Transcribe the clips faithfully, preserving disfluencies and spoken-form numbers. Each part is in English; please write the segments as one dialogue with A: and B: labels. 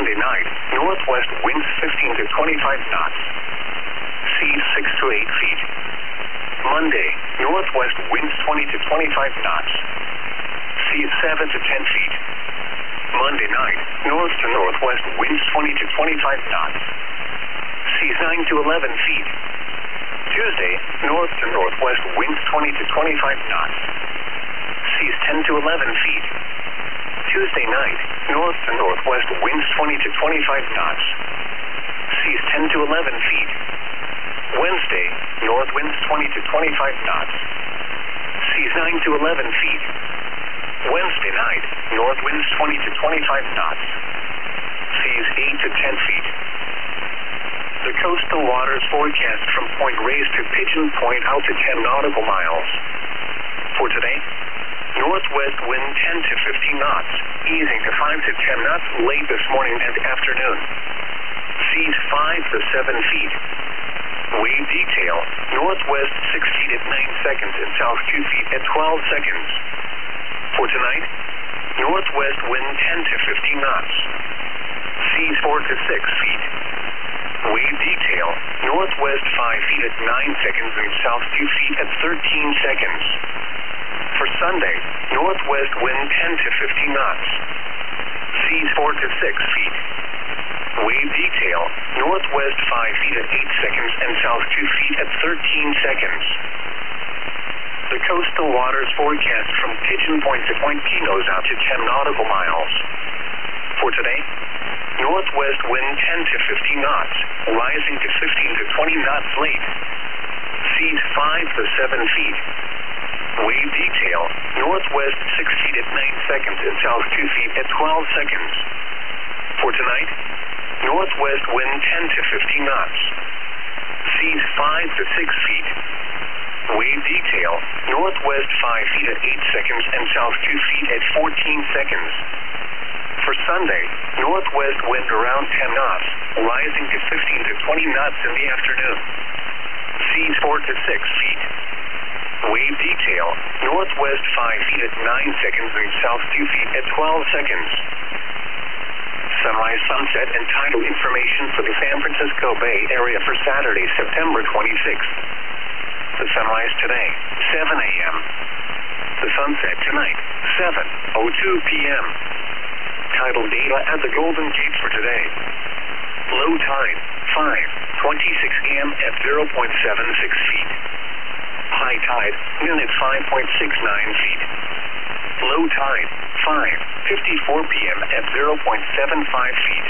A: Monday night, northwest winds fifteen to twenty-five knots. Seas six to eight feet. Monday, northwest winds twenty to twenty-five knots. Seas seven to ten feet. Monday night, north to northwest winds twenty to twenty-five knots. Seas nine to eleven feet. Tuesday, north to northwest winds twenty to twenty-five knots. Seas ten to eleven feet. Tuesday night, north to northwest winds twenty to twenty-five knots. Seas ten to eleven feet. Wednesday, north winds twenty to twenty-five knots. Seas nine to eleven feet. Wednesday night, north winds twenty to twenty-five knots. Seas eight to ten feet. The coastal waters forecast from Point Reyes to Pigeon Point out to ten nautical miles. For today, northwest wind ten to fifteen knots, easing to five to ten knots late this morning and afternoon. Seas five to seven feet. Wave detail, northwest six feet at nine seconds and south two feet at twelve seconds. For tonight, northwest wind ten to fifteen knots. Seas four to six feet. Wave detail, northwest five feet at nine seconds and south two feet at thirteen seconds. For Sunday, northwest wind ten to fifteen knots. Seas four to six feet. Wave detail, northwest five feet at eight seconds and south two feet at thirteen seconds. The coastal waters forecast from Pigeon Point to Point Pinos out to ten nautical miles. For today, northwest wind ten to fifteen knots, rising to fifteen to twenty knots late. Seas five to seven feet. Wave detail, northwest six feet at nine seconds and south two feet at twelve seconds. For tonight, northwest wind ten to fifteen knots. Seas five to six feet. Wave detail, northwest five feet at eight seconds and south two feet at fourteen seconds. For Sunday, northwest wind around ten knots, rising to fifteen to twenty knots in the afternoon. Seas four to six feet. Wave detail, northwest five feet at nine seconds and south two feet at twelve seconds. Sunrise, sunset, and tidal information for the San Francisco Bay Area for Saturday, September twenty-sixth. The sunrise today, seven a m The sunset tonight, seven oh two p m Tidal data at the Golden Gate for today. Low tide, five twenty-six a m at zero point seven six feet. High tide, noon at five point six nine feet. Low tide, five fifty-four p m at zero point seven five feet.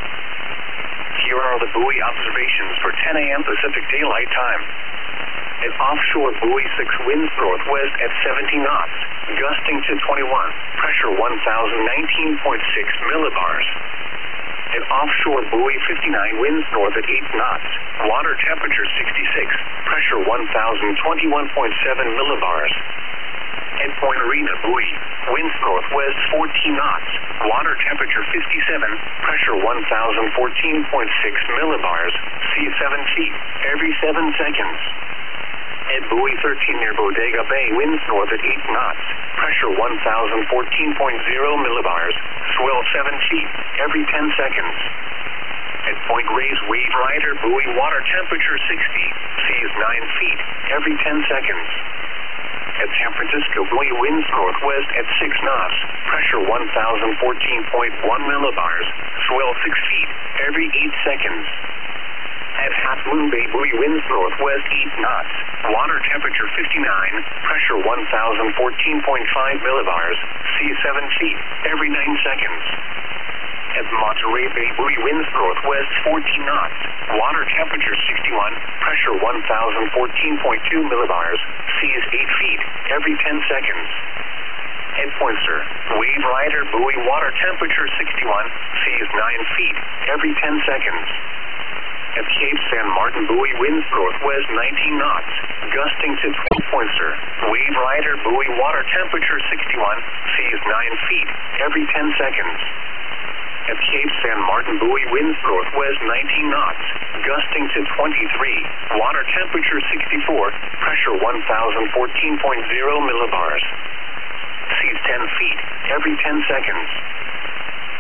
A: Here are the buoy observations for ten a m Pacific Daylight Time. At offshore buoy six winds northwest at seventy knots, gusting to twenty-one, pressure one thousand nineteen point six millibars. At offshore buoy fifty-nine winds north at eight knots, water temperature sixty-six, pressure one thousand twenty-one point seven millibars. At Point Arena buoy, winds northwest fourteen knots, water temperature fifty-seven, pressure one thousand fourteen point six millibars, sea seven feet, every seven seconds. At buoy thirteen near Bodega Bay, winds north at eight knots, pressure one thousand fourteen point zero millibars, swell seven feet, every ten seconds. At Point Reyes Wave Rider buoy, water temperature sixty, seas nine feet, every ten seconds. At San Francisco buoy, winds northwest at six knots, pressure one thousand fourteen point one millibars, swell six feet, every eight seconds. At Half Moon Bay buoy, winds northwest eight knots, water temperature fifty-nine, pressure one thousand fourteen point five millibars, sea seven feet, every nine seconds. At Monterey Bay buoy, winds northwest fourteen knots, water temperature sixty-one, pressure one thousand fourteen point two millibars, seas eight feet, every ten seconds. At Poinsett, Wave Rider buoy, water temperature sixty-one, seas nine feet, every ten seconds. At Cape San Martin buoy, winds northwest nineteen knots, gusting to twelve. Poinsett, Wave Rider buoy, water temperature sixty-one, seas nine feet, every ten seconds. At Cape San Martin buoy, winds northwest nineteen knots, gusting to twenty-three, water temperature sixty-four, pressure one thousand fourteen point zero millibars. Seas ten feet, every ten seconds.